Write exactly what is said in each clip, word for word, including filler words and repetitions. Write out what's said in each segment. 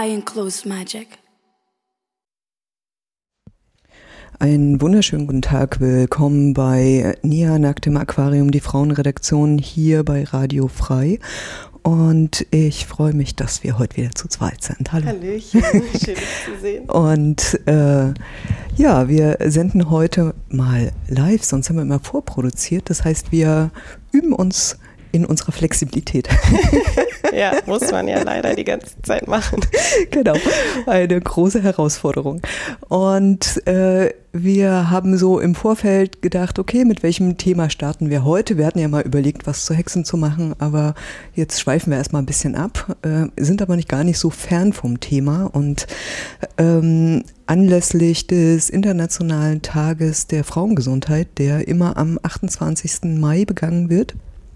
I enclose magic. Einen wunderschönen guten Tag, willkommen bei Nia Nackt im Aquarium, die Frauenredaktion hier bei Radio Frei. Und ich freue mich, dass wir heute wieder zu zweit sind. Hallo. Hallöchen, schön dich zu sehen. Und äh, ja, wir senden heute mal live, sonst haben wir immer vorproduziert. Das heißt, wir üben uns in unserer Flexibilität. Ja, muss man ja leider die ganze Zeit machen. Genau, eine große Herausforderung. Und äh, wir haben so im Vorfeld gedacht, okay, mit welchem Thema starten wir heute? Wir hatten ja mal überlegt, was zu Hexen zu machen, aber jetzt schweifen wir erstmal ein bisschen ab, äh, sind aber nicht gar nicht so fern vom Thema. Und ähm, anlässlich des Internationalen Tages der Frauengesundheit, der immer am achtundzwanzigsten Mai begangen wird,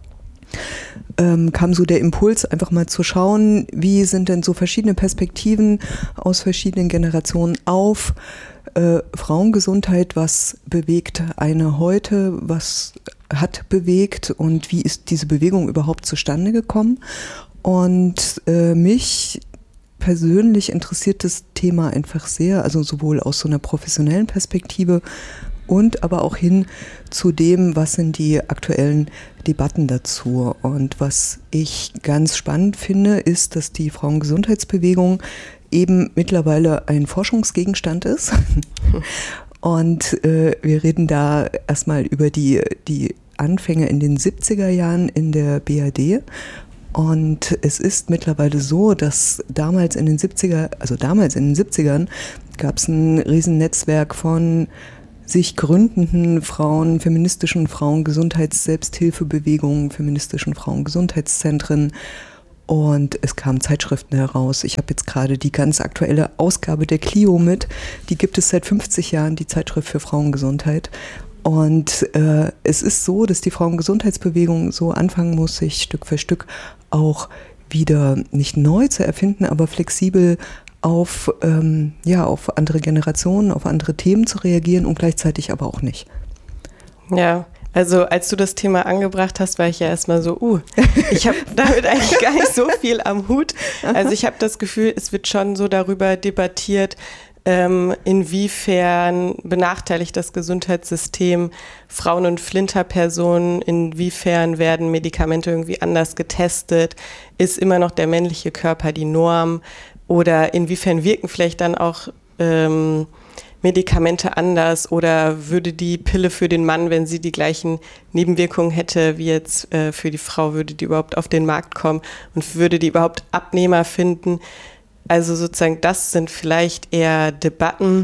Ähm, kam so der Impuls, einfach mal zu schauen, wie sind denn so verschiedene Perspektiven aus verschiedenen Generationen auf äh, Frauengesundheit, was bewegt eine heute, was hat bewegt und wie ist diese Bewegung überhaupt zustande gekommen. Und äh, mich persönlich interessiert das Thema einfach sehr, also sowohl aus so einer professionellen Perspektive und aber auch hin zu dem, was sind die aktuellen Debatten dazu. Und was ich ganz spannend finde, ist, dass die Frauengesundheitsbewegung eben mittlerweile ein Forschungsgegenstand ist. Und äh, wir reden da erstmal über die, die Anfänge in den siebziger Jahren in der B R D. Und es ist mittlerweile so, dass damals in den siebziger, also damals in den siebzigern gab es ein Riesennetzwerk von sich gründenden Frauen, feministischen Frauengesundheits-Selbsthilfebewegungen, feministischen Frauengesundheitszentren und es kamen Zeitschriften heraus. Ich habe jetzt gerade die ganz aktuelle Ausgabe der Clio mit, die gibt es seit fünfzig Jahren, die Zeitschrift für Frauengesundheit. Und äh, es ist so, dass die Frauengesundheitsbewegung so anfangen muss, sich Stück für Stück auch wieder nicht neu zu erfinden, aber flexibel auf, ähm, ja, auf andere Generationen, auf andere Themen zu reagieren und gleichzeitig aber auch nicht. Ja, also als du das Thema angebracht hast, war ich ja erstmal so, uh, ich habe damit eigentlich gar nicht so viel am Hut. Also ich habe das Gefühl, es wird schon so darüber debattiert, ähm, inwiefern benachteiligt das Gesundheitssystem Frauen und Flinterpersonen, inwiefern werden Medikamente irgendwie anders getestet, ist immer noch der männliche Körper die Norm? Oder inwiefern wirken vielleicht dann auch ähm, Medikamente anders oder würde die Pille für den Mann, wenn sie die gleichen Nebenwirkungen hätte wie jetzt äh, für die Frau, würde die überhaupt auf den Markt kommen und würde die überhaupt Abnehmer finden? Also sozusagen das sind vielleicht eher Debatten,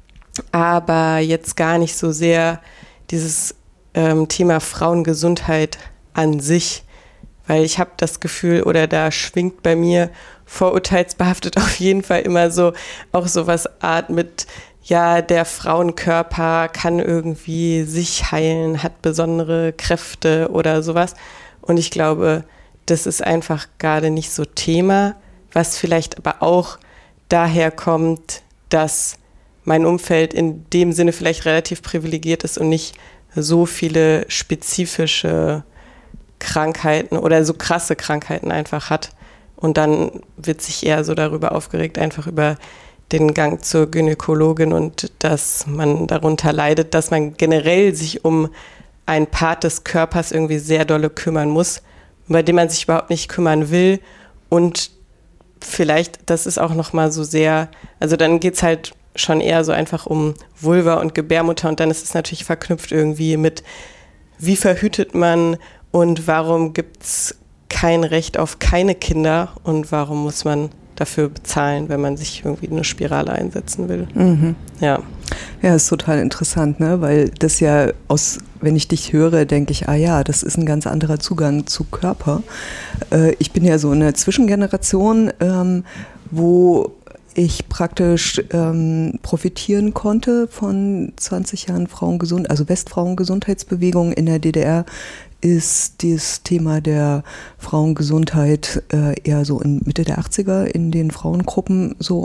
aber jetzt gar nicht so sehr dieses ähm, Thema Frauengesundheit an sich, weil ich habe das Gefühl oder da schwingt bei mir vorurteilsbehaftet auf jeden Fall immer so, auch sowas Art mit, ja, der Frauenkörper kann irgendwie sich heilen, hat besondere Kräfte oder sowas. Und ich glaube, das ist einfach gerade nicht so Thema, was vielleicht aber auch daher kommt, dass mein Umfeld in dem Sinne vielleicht relativ privilegiert ist und nicht so viele spezifische Krankheiten oder so krasse Krankheiten einfach hat. Und dann wird sich eher so darüber aufgeregt, einfach über den Gang zur Gynäkologin und dass man darunter leidet, dass man generell sich um einen Part des Körpers irgendwie sehr dolle kümmern muss, bei dem man sich überhaupt nicht kümmern will. Und vielleicht, das ist auch nochmal so sehr, also dann geht es halt schon eher so einfach um Vulva und Gebärmutter und dann ist es natürlich verknüpft irgendwie mit, wie verhütet man und warum gibt es kein Recht auf keine Kinder und warum muss man dafür bezahlen, wenn man sich irgendwie eine Spirale einsetzen will. Mhm. Ja. Ja, ist total interessant, ne? Weil das ja aus, wenn ich dich höre, denke ich, ah ja, das ist ein ganz anderer Zugang zu Körper. Äh, ich bin ja so in einer Zwischengeneration, ähm, wo ich praktisch ähm, profitieren konnte von zwanzig Jahren Frauengesund, also Westfrauengesundheitsbewegung in der D D R, ist das Thema der Frauengesundheit äh, eher so in Mitte der achtziger in den Frauengruppen so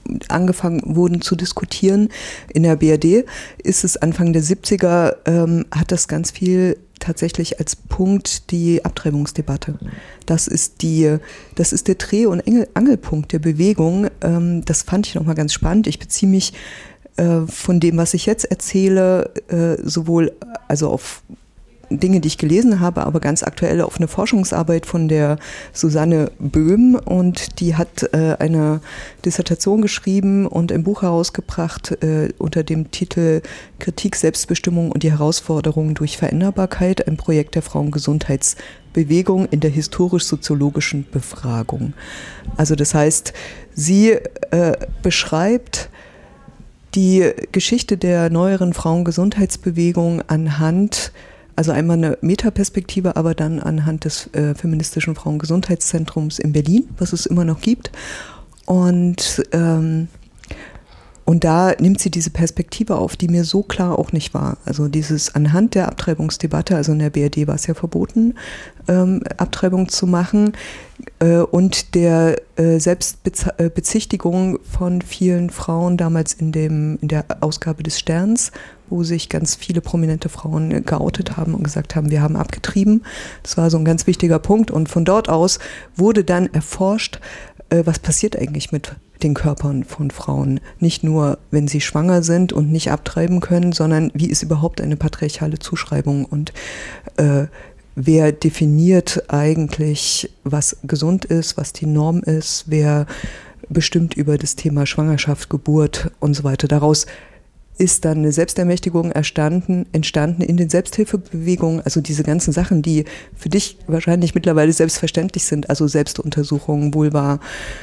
angefangen wurden zu diskutieren in der B R D, ist es Anfang der siebziger, ähm, hat das ganz viel tatsächlich als Punkt die Abtreibungsdebatte. Das ist die, das ist der Dreh- und Angelpunkt der Bewegung. Ähm, das fand ich nochmal ganz spannend. Ich beziehe mich äh, von dem, was ich jetzt erzähle, äh, sowohl also auf Dinge, die ich gelesen habe, aber ganz aktuell auf eine Forschungsarbeit von der Susanne Böhm, und die hat äh, eine Dissertation geschrieben und ein Buch herausgebracht äh, unter dem Titel Kritik, Selbstbestimmung und die Herausforderungen durch Veränderbarkeit, ein Projekt der Frauengesundheitsbewegung in der historisch-soziologischen Befragung. Also das heißt, sie äh, beschreibt die Geschichte der neueren Frauengesundheitsbewegung anhand, also einmal eine Metaperspektive, aber dann anhand des äh, feministischen Frauengesundheitszentrums in Berlin, was es immer noch gibt. Und, ähm, und da nimmt sie diese Perspektive auf, die mir so klar auch nicht war. Also dieses anhand der Abtreibungsdebatte, also in der B R D war es ja verboten, ähm, Abtreibung zu machen, äh, und der äh, Selbstbezichtigung von vielen Frauen damals in, dem, in der Ausgabe des Sterns, wo sich ganz viele prominente Frauen geoutet haben und gesagt haben, wir haben abgetrieben. Das war so ein ganz wichtiger Punkt. Und von dort aus wurde dann erforscht, äh, was passiert eigentlich mit den Körpern von Frauen. Nicht nur, wenn sie schwanger sind und nicht abtreiben können, sondern wie ist überhaupt eine patriarchale Zuschreibung und äh, wer definiert eigentlich, was gesund ist, was die Norm ist, wer bestimmt über das Thema Schwangerschaft, Geburt und so weiter. Daraus ist dann eine Selbstermächtigung entstanden, entstanden in den Selbsthilfebewegungen, also diese ganzen Sachen, die für dich wahrscheinlich mittlerweile selbstverständlich sind, also Selbstuntersuchungen, Vulva,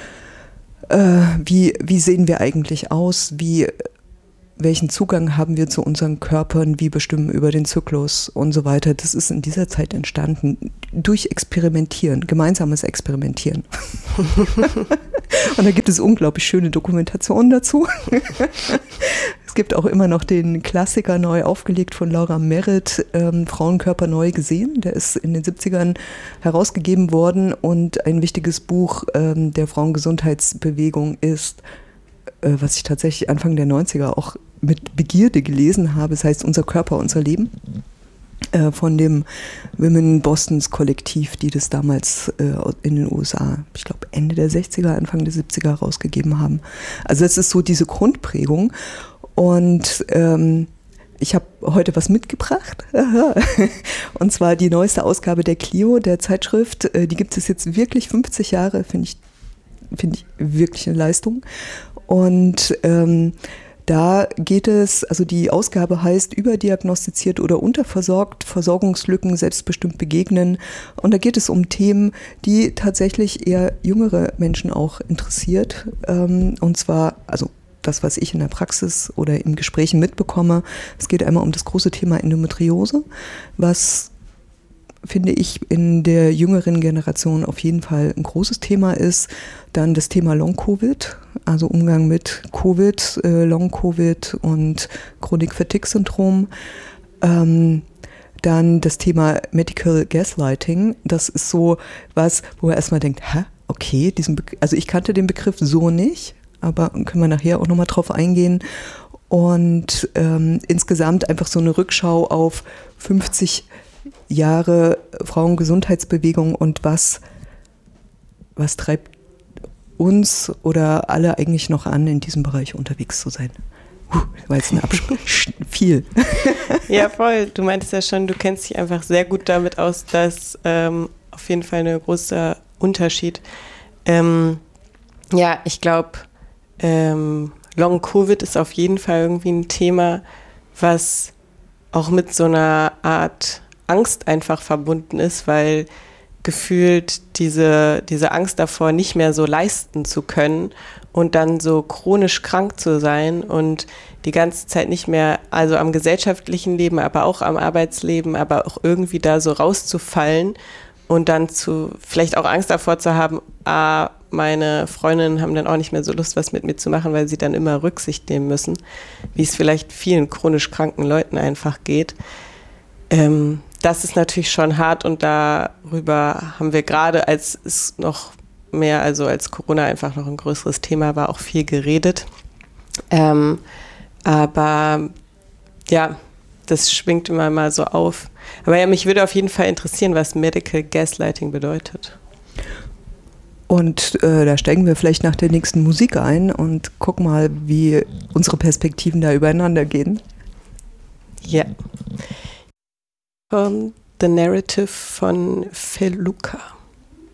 äh, wie, wie sehen wir eigentlich aus, wie, welchen Zugang haben wir zu unseren Körpern, wie bestimmen über den Zyklus und so weiter. Das ist in dieser Zeit entstanden durch Experimentieren, gemeinsames Experimentieren. Und da gibt es unglaublich schöne Dokumentationen dazu. Es gibt auch immer noch den Klassiker neu aufgelegt von Laura Merritt, ähm, Frauenkörper neu gesehen. Der ist in den siebzigern herausgegeben worden, und ein wichtiges Buch ähm, der Frauengesundheitsbewegung ist, äh, was ich tatsächlich Anfang der neunziger auch mit Begierde gelesen habe. Es heißt Unser Körper, unser Leben. Von dem Women Bostons Kollektiv, die das damals äh, in den U S A, ich glaube Ende der sechziger, Anfang der siebziger rausgegeben haben. Also das ist so diese Grundprägung, und ähm, ich habe heute was mitgebracht, und zwar die neueste Ausgabe der Clio, der Zeitschrift. Die gibt es jetzt wirklich fünfzig Jahre, finde ich, finde ich wirklich eine Leistung. Und ähm, da geht es, also die Ausgabe heißt Überdiagnostiziert oder unterversorgt, Versorgungslücken selbstbestimmt begegnen. Und da geht es um Themen, die tatsächlich eher jüngere Menschen auch interessiert. Und zwar, also das, was ich in der Praxis oder im Gesprächen mitbekomme. Es geht einmal um das große Thema Endometriose, was, finde ich, in der jüngeren Generation auf jeden Fall ein großes Thema ist. Dann das Thema Long-Covid, also Umgang mit Covid, äh, Long-Covid und Chronik-Fatigue-Syndrom. Ähm, dann das Thema Medical Gaslighting. Das ist so was, wo er erstmal denkt, hä, okay, diesen Be- also ich kannte den Begriff so nicht, aber können wir nachher auch nochmal drauf eingehen. Und ähm, insgesamt einfach so eine Rückschau auf fünfzig Jahre Frauengesundheitsbewegung und was, was treibt uns oder alle eigentlich noch an, in diesem Bereich unterwegs zu sein. Puh, das war jetzt ein Absch- viel. Ja, voll. Du meintest ja schon, du kennst dich einfach sehr gut damit aus, dass ähm, auf jeden Fall ein großer Unterschied. Ähm, ja, ich glaube, ähm, Long-Covid ist auf jeden Fall irgendwie ein Thema, was auch mit so einer Art Angst einfach verbunden ist, weil gefühlt diese, diese Angst davor, nicht mehr so leisten zu können und dann so chronisch krank zu sein und die ganze Zeit nicht mehr, also am gesellschaftlichen Leben, aber auch am Arbeitsleben, aber auch irgendwie da so rauszufallen und dann zu, vielleicht auch Angst davor zu haben, ah, meine Freundinnen haben dann auch nicht mehr so Lust, was mit mir zu machen, weil sie dann immer Rücksicht nehmen müssen, wie es vielleicht vielen chronisch kranken Leuten einfach geht. Ähm, das ist natürlich schon hart und darüber haben wir gerade, als es noch mehr, also als Corona einfach noch ein größeres Thema war, auch viel geredet. Ähm, aber ja, das schwingt immer mal so auf. Aber ja, mich würde auf jeden Fall interessieren, was Medical Gaslighting bedeutet. Und äh, da steigen wir vielleicht nach der nächsten Musik ein und gucken mal, wie unsere Perspektiven da übereinander gehen. Ja. Yeah. Um, The Narrative von Feluca.